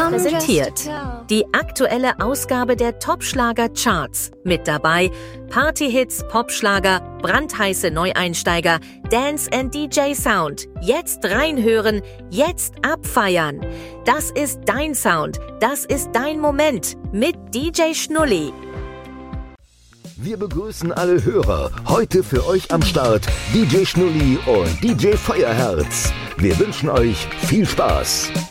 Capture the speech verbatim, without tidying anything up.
präsentiert. Die aktuelle Ausgabe der Top-Schlager-Charts. Mit dabei Party-Hits, Popschlager, brandheiße Neueinsteiger, Dance and D J Sound. Jetzt reinhören, jetzt abfeiern. Das ist dein Sound, das ist dein Moment mit D J Schnulli. Wir begrüßen alle Hörer. Heute für euch am Start D J Schnulli und D J Feuerherz. Wir wünschen euch viel Spaß.